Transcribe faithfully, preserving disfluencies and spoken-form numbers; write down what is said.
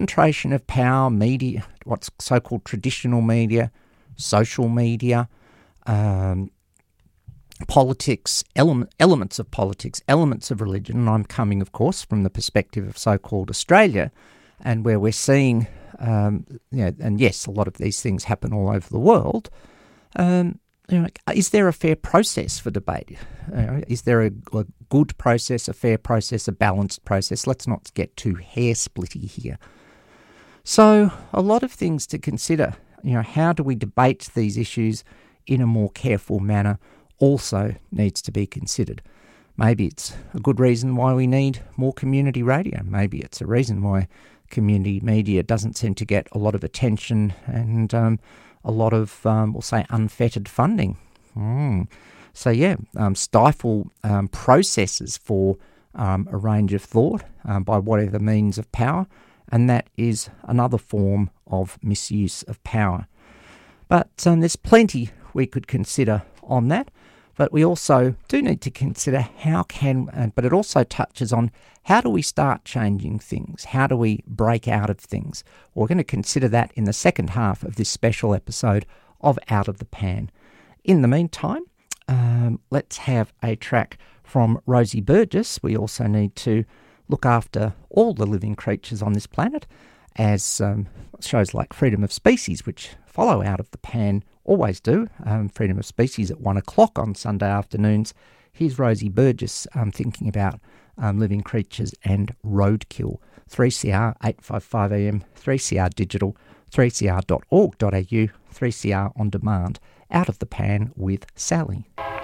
concentration of power, media, what's so-called traditional media, social media, um, politics, element, elements of politics, elements of religion, and I'm coming, of course, from the perspective of so-called Australia, and where we're seeing, um, you know, and yes, a lot of these things happen all over the world. Um, you know, is there a fair process for debate? Uh, is there a, a good process, a fair process, a balanced process? Let's not get too hair-splitty here. So, a lot of things to consider. You know, how do we debate these issues in a more careful manner also needs to be considered. Maybe it's a good reason why we need more community radio. Maybe it's a reason why community media doesn't seem to get a lot of attention and um, a lot of, um, we'll say, unfettered funding. Mm. So, yeah, um, stifle um, processes for um, a range of thought um, by whatever means of power, and that is another form of misuse of power. But um, there's plenty we could consider on that. But we also do need to consider how can, uh, but it also touches on how do we start changing things? How do we break out of things? We're going to consider that in the second half of this special episode of Out of the Pan. In the meantime, um, let's have a track from Rosie Burgess. We also need to look after all the living creatures on this planet, as um, shows like Freedom of Species, which follow Out of the Pan, always do. Um, Freedom of Species at one o'clock on Sunday afternoons. Here's Rosie Burgess um, thinking about um, living creatures and roadkill. three C R, eight fifty-five A M, three C R Digital, three c r dot org dot a u, three C R On Demand. Out of the Pan with Sally.